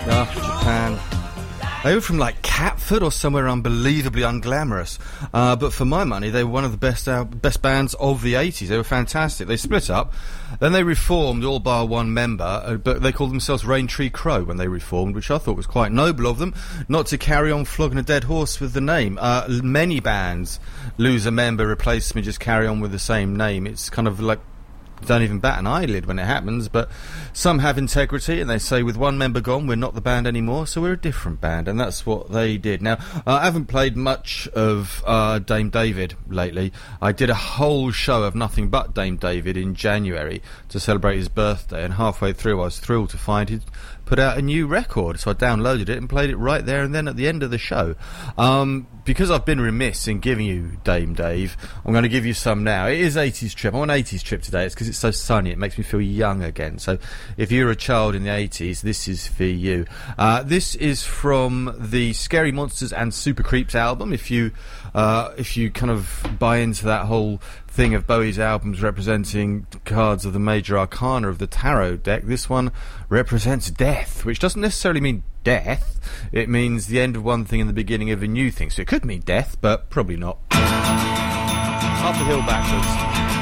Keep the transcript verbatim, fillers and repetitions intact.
Ah, Japan. They were from like Catford or somewhere unbelievably unglamorous. Uh, but for my money, they were one of the best uh, best bands of the eighties. They were fantastic. They split up. Then they reformed, all bar one member, uh, but they called themselves Rain Tree Crow when they reformed, which I thought was quite noble of them, not to carry on flogging a dead horse with the name. Uh, many bands lose a member, replace me, just carry on with the same name. It's kind of like, don't even bat an eyelid when it happens, but some have integrity and they say, with one member gone, we're not the band anymore, so we're a different band, and that's what they did. Now, uh, I haven't played much of uh, Dame David lately. I did a whole show of nothing but Dame David in January to celebrate his birthday, and halfway through I was thrilled to find he'd put out a new record, so I downloaded it and played it right there and then at the end of the show. Um, because I've been remiss in giving you Dame Dave, I'm going to give you some now. It is eighties trip. I'm on eighties trip today. It's because it's so sunny. It makes me feel young again. So if you're a child in the eighties, this is for you. Uh, this is from the Scary Monsters and Super Creeps album. If you, uh, if you kind of buy into that whole thing of Bowie's albums representing cards of the major arcana of the tarot deck, this one represents death, which doesn't necessarily mean death. It means the end of one thing and the beginning of a new thing. So it could mean death, but probably not. Up the hill backwards.